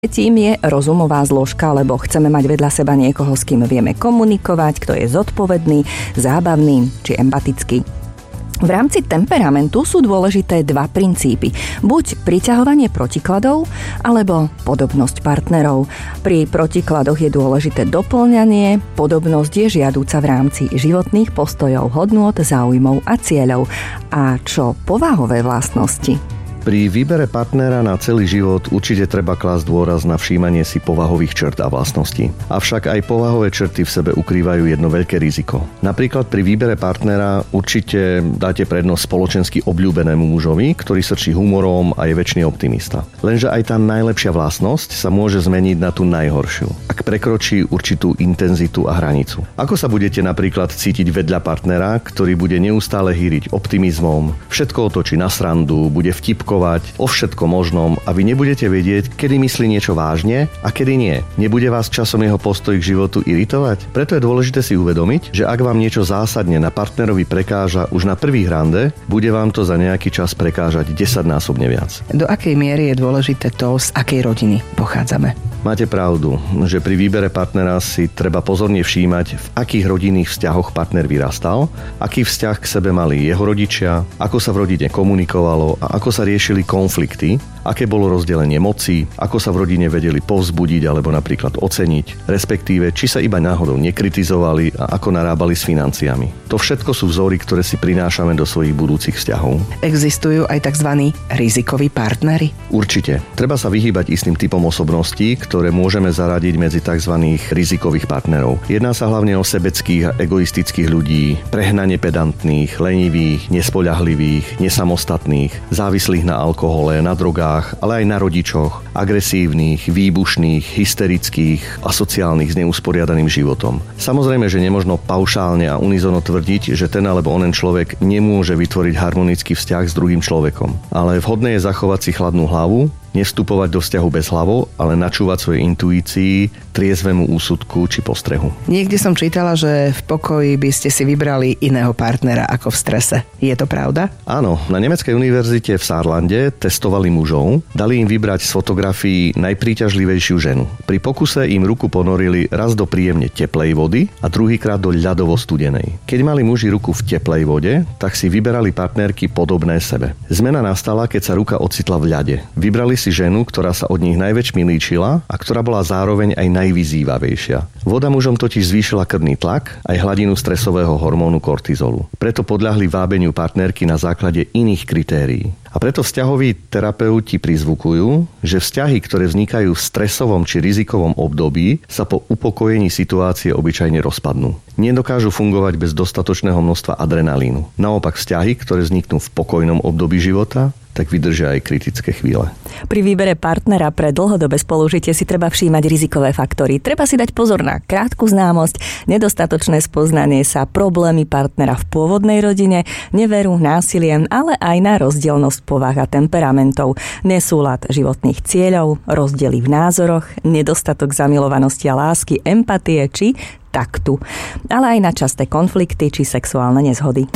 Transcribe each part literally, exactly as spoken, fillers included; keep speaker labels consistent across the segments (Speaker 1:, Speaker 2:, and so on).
Speaker 1: Tým je rozumová zložka, lebo chceme mať vedľa seba niekoho, s kým vieme komunikovať, kto je zodpovedný, zábavný či empatický. V rámci temperamentu sú dôležité dva princípy. Buď priťahovanie protikladov, alebo podobnosť partnerov. Pri protikladoch je dôležité doplňanie, podobnosť je žiaduca v rámci životných postojov, hodnôt, záujmov a cieľov. A čo povahové vlastnosti?
Speaker 2: Pri výbere partnera na celý život určite treba klásť dôraz na všímanie si povahových črt a vlastností. Avšak aj povahové črty v sebe ukrývajú jedno veľké riziko. Napríklad pri výbere partnera určite dáte prednosť spoločensky obľúbenému mužovi, ktorý srčí humorom a je väčší optimista. Lenže aj tá najlepšia vlastnosť sa môže zmeniť na tú najhoršiu, ak prekročí určitú intenzitu a hranicu. Ako sa budete napríklad cítiť vedľa partnera, ktorý bude neustále hýriť optimizmom, všetko otočí na srandu, bude vtipko o všetko možnom a vy nebudete vedieť, kedy myslí niečo vážne a kedy nie. Nebude vás časom jeho postoj k životu iritovať? Preto je dôležité si uvedomiť, že ak vám niečo zásadne na partnerovi prekáža už na prvých rande, bude vám to za nejaký čas prekážať desaťnásobne viac.
Speaker 3: Do akej miery je dôležité to, z akej rodiny pochádzame?
Speaker 2: Máte pravdu, že pri výbere partnera si treba pozorne všímať, v akých rodinných vzťahoch partner vyrastal, aký vzťah k sebe mali jeho rodičia, ako sa v rodine komunikovalo a ako sa riešili konflikty, aké bolo rozdelenie moci, ako sa v rodine vedeli povzbudiť alebo napríklad oceniť, respektíve či sa iba náhodou nekritizovali a ako narábali s financiami. To všetko sú vzory, ktoré si prinášame do svojich budúcich vzťahov.
Speaker 3: Existujú aj tzv. Rizikoví partneri?
Speaker 2: Určite. Treba sa vyhýbať istým typom osobností, ktoré môžeme zaradiť medzi tzv. Rizikových partnerov. Jedná sa hlavne o sebeckých a egoistických ľudí, prehnane pedantných, lenivých, nespoľahlivých, nesamostatných, závislých na alkohole, na drogách, ale aj na rodičoch, agresívnych, výbušných, hysterických a sociálnych s neusporiadaným životom. Samozrejme, že nemožno paušálne a unizono tvrdiť, že ten alebo onen človek nemôže vytvoriť harmonický vzťah s druhým človekom. Ale vhodné je zachovať si chladnú hlavu, nevstupovať do vzťahu bez hlavou, ale načúvať svojej intuícii, triezvemu úsudku či postrehu.
Speaker 3: Niekde som čítala, že v pokoji by ste si vybrali iného partnera ako v strese. Je to pravda?
Speaker 2: Áno, na nemeckej univerzite v Saarlande testovali mužov, dali im vybrať z fotografií najpríťažlivejšiu ženu. Pri pokuse im ruku ponorili raz do príjemne teplej vody a druhýkrát do ľadovo studenej. Keď mali muži ruku v teplej vode, tak si vyberali partnerky podobné sebe. Zmena nastala, keď sa ruka ocitla v ľade. Vybrali si ženu, ktorá sa od nich najväčšmi líčila a ktorá bola zároveň aj najvyzývavejšia. Voda mužom totiž zvýšila krvný tlak aj hladinu stresového hormónu kortizolu. Preto podľahli vábeniu partnerky na základe iných kritérií. A preto vzťahoví terapeuti prizvukujú, že vzťahy, ktoré vznikajú v stresovom či rizikovom období, sa po upokojení situácie obyčajne rozpadnú. Nedokážu fungovať bez dostatočného množstva adrenalínu. Naopak vzťahy, ktoré vzniknú v pokojnom období života, tak vydržia aj kritické chvíle.
Speaker 1: Pri výbere partnera pre dlhodobé spolužitie si treba všímať rizikové faktory. Treba si dať pozor na krátku známosť, nedostatočné spoznanie sa, problémy partnera v pôvodnej rodine, neveru, násilie, ale aj na rozdielnosť povah a temperamentov, nesúlad životných cieľov, rozdiely v názoroch, nedostatok zamilovanosti a lásky, empatie či taktu, ale aj na časté konflikty či sexuálne nezhody.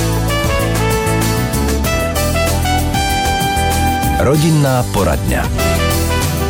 Speaker 4: Rodinná poradňa.